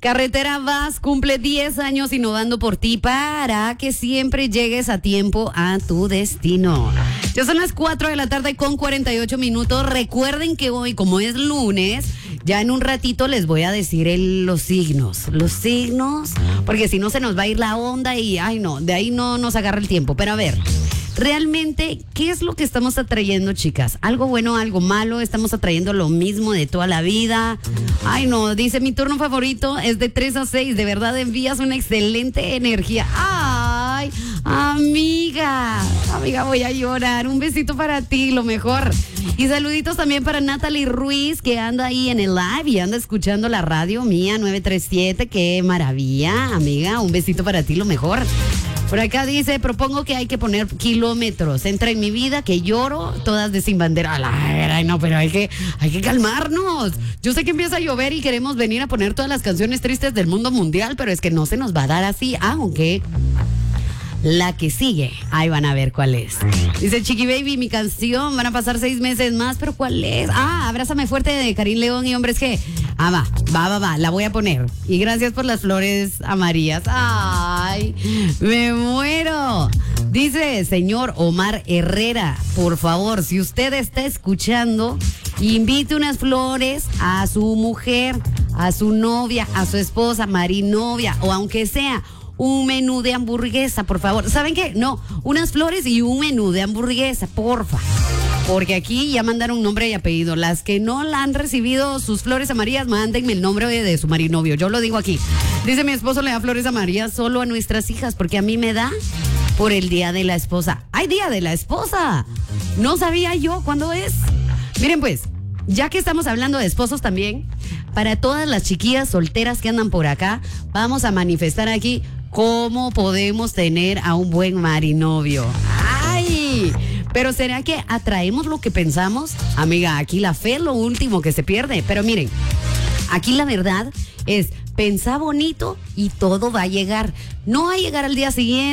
Carretera Vaz cumple 10 años innovando por ti para que siempre llegues a tiempo a tu destino. Ya son las 4 de la tarde con 48 minutos. Recuerden que hoy, como es lunes, ya en un ratito les voy a decir los signos. Los signos, porque si no se nos va a ir la onda y, ay no, de ahí no nos agarra el tiempo. Pero a ver, realmente, ¿qué es lo que estamos atrayendo, chicas? ¿Algo bueno, algo malo? ¿Estamos atrayendo lo mismo de toda la vida? Ay, no, dice, mi turno favorito es de 3 a 6. De verdad envías una excelente energía. Ay, amiga, voy a llorar. Un besito para ti, lo mejor. Y saluditos también para Natalie Ruiz, que anda ahí en el live y anda escuchando la radio mía 937. Qué maravilla, amiga. Un besito para ti, lo mejor. Por acá dice, propongo que hay que poner kilómetros. Entra en mi vida, que lloro, todas de Sin Bandera. Ay, no, pero hay que calmarnos. Yo sé que empieza a llover y queremos venir a poner todas las canciones tristes del mundo mundial, pero es que no se nos va a dar así, aunque la que sigue, ahí van a ver cuál es. Dice Chiqui Baby, mi canción, van a pasar 6 meses más, pero ¿cuál es? Abrázame fuerte de Karim León y Hombres G. Va, la voy a poner. Y gracias por las flores amarillas. Ay, me muero. Dice señor Omar Herrera, por favor, si usted está escuchando, invite unas flores a su mujer, a su novia, a su esposa, marinovia, o aunque sea un menú de hamburguesa, por favor. ¿Saben qué? No, unas flores y un menú de hamburguesa, porfa. Porque aquí ya mandaron nombre y apellido. Las que no la han recibido sus flores amarillas, mándenme el nombre de su marinovio. Yo lo digo aquí. Dice, mi esposo le da flores amarillas solo a nuestras hijas, porque a mí me da por el Día de la Esposa. ¡Ay, Día de la Esposa! No sabía yo cuándo es. Miren pues, ya que estamos hablando de esposos también, para todas las chiquillas solteras que andan por acá, vamos a manifestar aquí cómo podemos tener a un buen marinovio. ¡Ay! Pero ¿será que atraemos lo que pensamos? Amiga, aquí la fe es lo último que se pierde. Pero miren, aquí la verdad es pensar bonito y todo va a llegar. No va a llegar al día siguiente.